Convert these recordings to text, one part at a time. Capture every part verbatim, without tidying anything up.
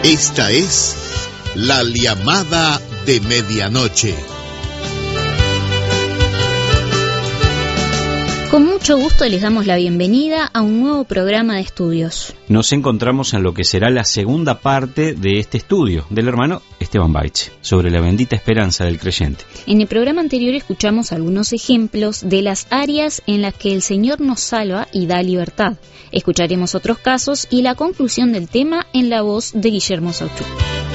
Esta es la llamada de medianoche. Con mucho gusto les damos la bienvenida a un nuevo programa de estudios. Nos encontramos en lo que será la segunda parte de este estudio del hermano Esteban Baich sobre la bendita esperanza del creyente. En el programa anterior escuchamos algunos ejemplos de las áreas en las que el Señor nos salva y da libertad. Escucharemos otros casos y la conclusión del tema en la voz de Guillermo Sauchuk.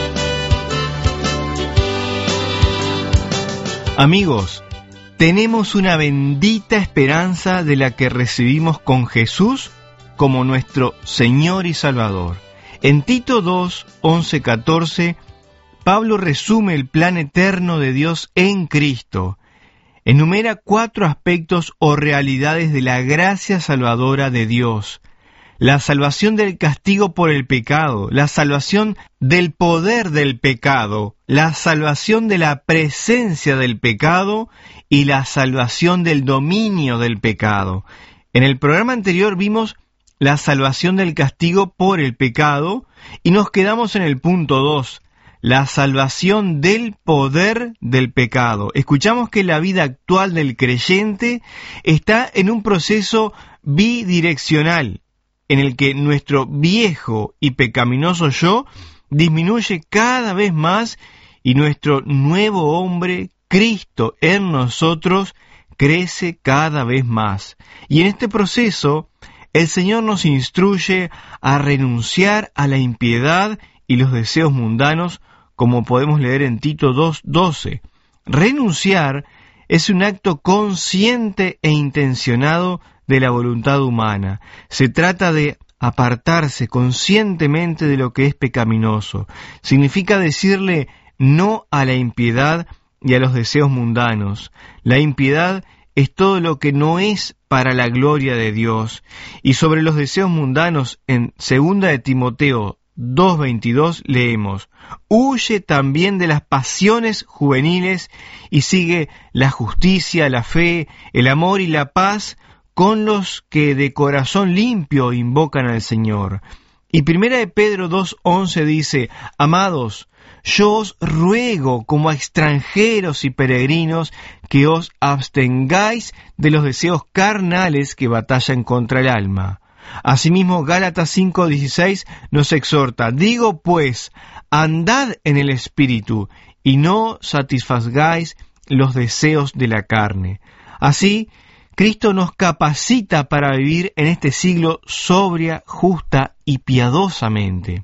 Amigos, tenemos una bendita esperanza de la que recibimos con Jesús como nuestro Señor y Salvador. En Tito dos, once, catorce, Pablo resume el plan eterno de Dios en Cristo. Enumera cuatro aspectos o realidades de la gracia salvadora de Dios. La salvación del castigo por el pecado, la salvación del poder del pecado, la salvación de la presencia del pecado y la salvación del dominio del pecado. En el programa anterior vimos la salvación del castigo por el pecado y nos quedamos en el punto dos, la salvación del poder del pecado. Escuchamos que la vida actual del creyente está en un proceso bidireccional, en el que nuestro viejo y pecaminoso yo disminuye cada vez más y nuestro nuevo hombre, Cristo en nosotros, crece cada vez más. Y en este proceso, el Señor nos instruye a renunciar a la impiedad y los deseos mundanos, como podemos leer en Tito dos, doce. Renunciar es un acto consciente e intencionado de la voluntad humana. Se trata de apartarse conscientemente de lo que es pecaminoso. Significa decirle no a la impiedad y a los deseos mundanos. La impiedad es todo lo que no es para la gloria de Dios. Y sobre los deseos mundanos, en segunda de Timoteo dos veintidós leemos: huye también de las pasiones juveniles y sigue la justicia, la fe, el amor y la paz con los que de corazón limpio invocan al Señor. Y primera de Pedro dos once dice: amados, yo os ruego como a extranjeros y peregrinos que os abstengáis de los deseos carnales que batallan contra el alma. Asimismo, Gálatas cinco dieciséis nos exhorta: digo pues, andad en el Espíritu y no satisfagáis los deseos de la carne. Así, Cristo nos capacita para vivir en este siglo sobria, justa y piadosamente.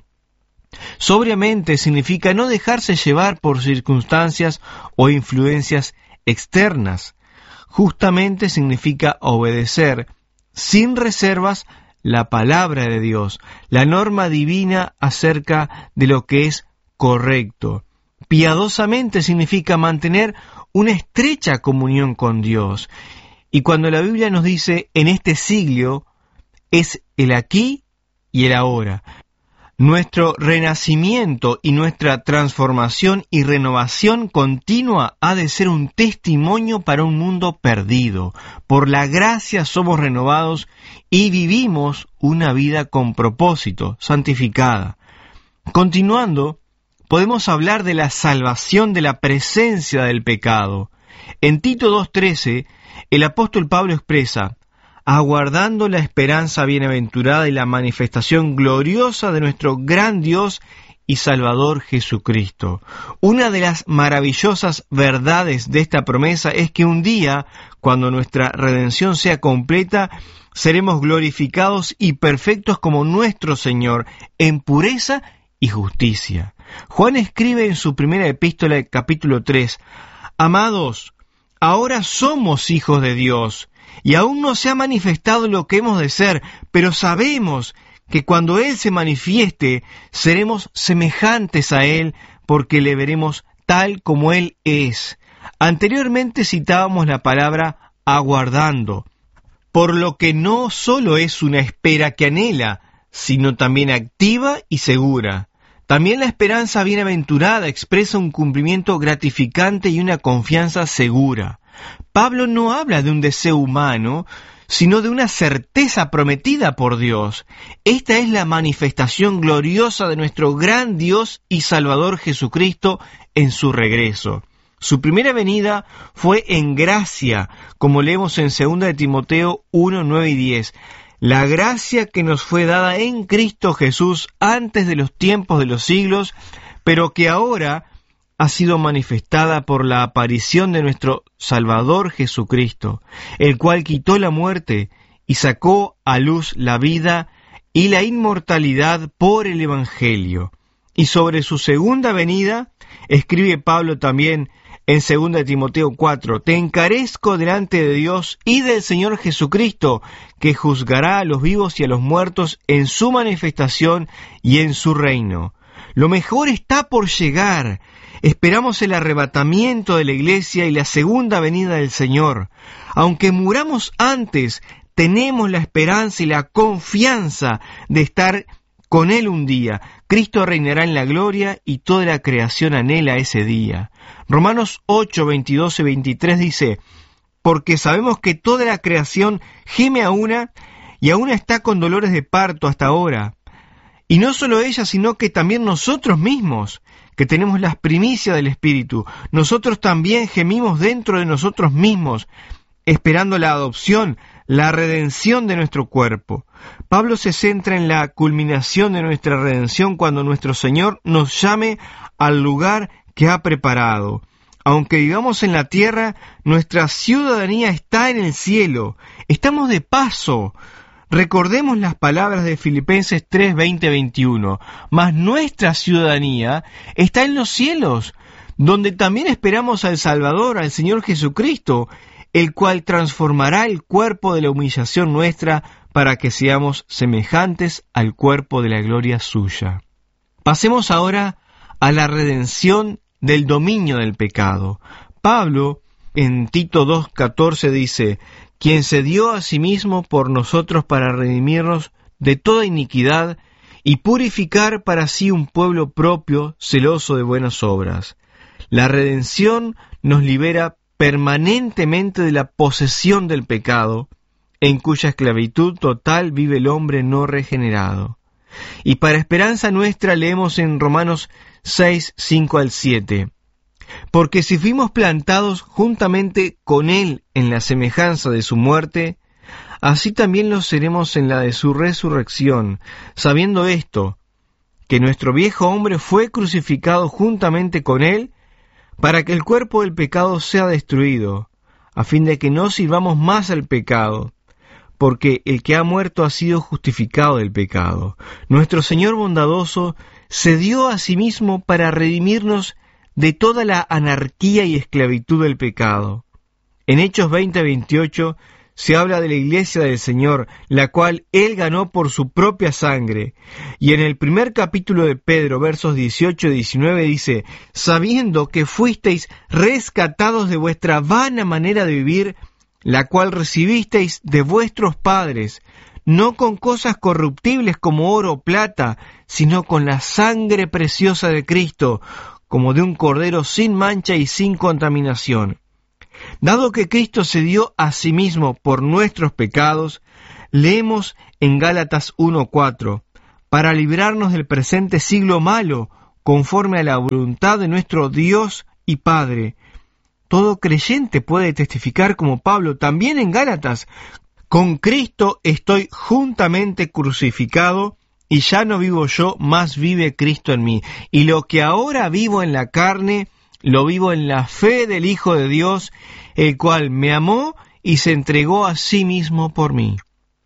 Sobriamente significa no dejarse llevar por circunstancias o influencias externas. Justamente significa obedecer sin reservas la palabra de Dios, la norma divina acerca de lo que es correcto. Piadosamente significa mantener una estrecha comunión con Dios. Y cuando la Biblia nos dice en este siglo, es el aquí y el ahora. Nuestro renacimiento y nuestra transformación y renovación continua ha de ser un testimonio para un mundo perdido. Por la gracia somos renovados y vivimos una vida con propósito, santificada. Continuando, podemos hablar de la salvación de la presencia del pecado. En Tito dos trece, el apóstol Pablo expresa: aguardando la esperanza bienaventurada y la manifestación gloriosa de nuestro gran Dios y Salvador Jesucristo. Una de las maravillosas verdades de esta promesa es que un día, cuando nuestra redención sea completa, seremos glorificados y perfectos como nuestro Señor, en pureza y justicia. Juan escribe en su primera epístola, capítulo tres: amados, ahora somos hijos de Dios, y aún no se ha manifestado lo que hemos de ser, pero sabemos que cuando Él se manifieste, seremos semejantes a Él, porque le veremos tal como Él es. Anteriormente citábamos la palabra aguardando, por lo que no solo es una espera que anhela, sino también activa y segura. También la esperanza bienaventurada expresa un cumplimiento gratificante y una confianza segura. Pablo no habla de un deseo humano, sino de una certeza prometida por Dios. Esta es la manifestación gloriosa de nuestro gran Dios y Salvador Jesucristo en su regreso. Su primera venida fue en gracia, como leemos en segunda de Timoteo uno, nueve y diez. La gracia que nos fue dada en Cristo Jesús antes de los tiempos de los siglos, pero que ahora ha sido manifestada por la aparición de nuestro Salvador Jesucristo, el cual quitó la muerte y sacó a luz la vida y la inmortalidad por el Evangelio. Y sobre su segunda venida, escribe Pablo también en segunda de Timoteo cuatro, te encarezco delante de Dios y del Señor Jesucristo, que juzgará a los vivos y a los muertos en su manifestación y en su reino. Lo mejor está por llegar. Esperamos el arrebatamiento de la iglesia y la segunda venida del Señor. Aunque muramos antes, tenemos la esperanza y la confianza de estar con Él un día. Cristo reinará en la gloria y toda la creación anhela ese día. Romanos ocho, veintidós y veintitrés dice, porque sabemos que toda la creación geme a una y aún está con dolores de parto hasta ahora. Y no solo ella, sino que también nosotros mismos, que tenemos las primicias del Espíritu, nosotros también gemimos dentro de nosotros mismos, esperando la adopción, la redención de nuestro cuerpo. Pablo se centra en la culminación de nuestra redención cuando nuestro Señor nos llame al lugar que ha preparado. Aunque vivamos en la tierra, nuestra ciudadanía está en el cielo. Estamos de paso. Recordemos las palabras de Filipenses tres, veinte, veintiuno. Mas nuestra ciudadanía está en los cielos, donde también esperamos al Salvador, al Señor Jesucristo, el cual transformará el cuerpo de la humillación nuestra para que seamos semejantes al cuerpo de la gloria suya. Pasemos ahora a la redención del dominio del pecado. Pablo, en Tito dos, catorce, dice, quien se dio a sí mismo por nosotros para redimirnos de toda iniquidad y purificar para sí un pueblo propio, celoso de buenas obras. La redención nos libera permanentemente de la posesión del pecado, en cuya esclavitud total vive el hombre no regenerado. Y para esperanza nuestra leemos en Romanos seis, cinco al siete. Porque si fuimos plantados juntamente con Él en la semejanza de su muerte, así también lo seremos en la de su resurrección, sabiendo esto, que nuestro viejo hombre fue crucificado juntamente con Él, para que el cuerpo del pecado sea destruido, a fin de que no sirvamos más al pecado, porque el que ha muerto ha sido justificado del pecado. Nuestro Señor bondadoso se dio a sí mismo para redimirnos de toda la anarquía y esclavitud del pecado. En Hechos veinte, veintiocho se habla de la iglesia del Señor, la cual Él ganó por su propia sangre. Y en el primer capítulo de Pedro, versos dieciocho y diecinueve, dice, sabiendo que fuisteis rescatados de vuestra vana manera de vivir, la cual recibisteis de vuestros padres, no con cosas corruptibles como oro o plata, sino con la sangre preciosa de Cristo, como de un cordero sin mancha y sin contaminación. Dado que Cristo se dio a sí mismo por nuestros pecados, leemos en Gálatas uno, cuatro, para librarnos del presente siglo malo, conforme a la voluntad de nuestro Dios y Padre. Todo creyente puede testificar como Pablo, también en Gálatas, con Cristo estoy juntamente crucificado, y ya no vivo yo, mas vive Cristo en mí. Y lo que ahora vivo en la carne, lo vivo en la fe del Hijo de Dios, el cual me amó y se entregó a sí mismo por mí.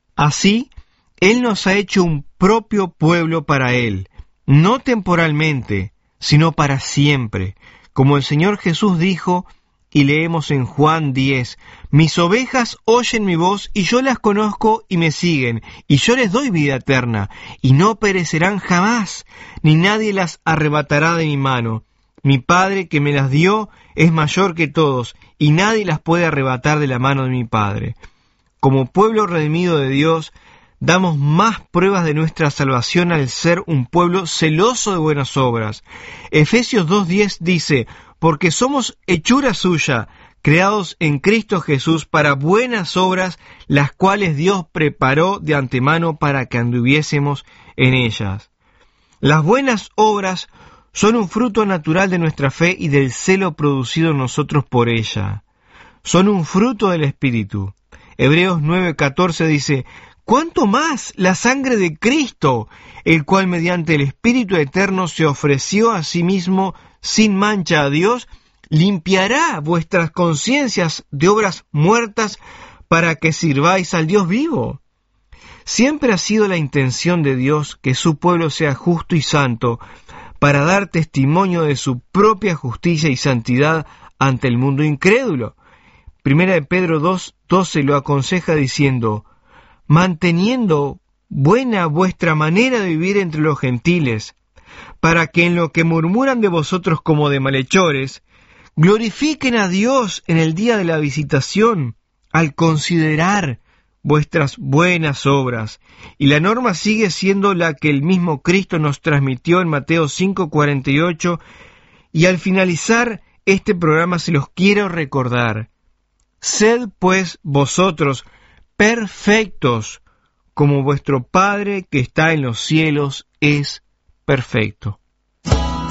Así, Él nos ha hecho un propio pueblo para Él, no temporalmente, sino para siempre. Como el Señor Jesús dijo, y leemos en Juan diez, mis ovejas oyen mi voz, y yo las conozco y me siguen, y yo les doy vida eterna, y no perecerán jamás, ni nadie las arrebatará de mi mano. Mi Padre que me las dio es mayor que todos, y nadie las puede arrebatar de la mano de mi Padre. Como pueblo redimido de Dios, damos más pruebas de nuestra salvación al ser un pueblo celoso de buenas obras. Efesios dos diez dice, porque somos hechura suya, creados en Cristo Jesús para buenas obras, las cuales Dios preparó de antemano para que anduviésemos en ellas. Las buenas obras son un fruto natural de nuestra fe y del celo producido en nosotros por ella. Son un fruto del Espíritu. Hebreos nueve catorce dice: ¿cuánto más la sangre de Cristo, el cual mediante el Espíritu eterno se ofreció a sí mismo sin mancha a Dios, limpiará vuestras conciencias de obras muertas para que sirváis al Dios vivo? Siempre ha sido la intención de Dios que su pueblo sea justo y santo, para dar testimonio de su propia justicia y santidad ante el mundo incrédulo. Primera de Pedro dos doce lo aconseja diciendo: manteniendo buena vuestra manera de vivir entre los gentiles, para que en lo que murmuran de vosotros como de malhechores, glorifiquen a Dios en el día de la visitación, al considerar vuestras buenas obras. Y la norma sigue siendo la que el mismo Cristo nos transmitió en Mateo cinco cuarenta y ocho, y al finalizar este programa se los quiero recordar: sed pues vosotros perfectos, como vuestro Padre que está en los cielos es perfecto.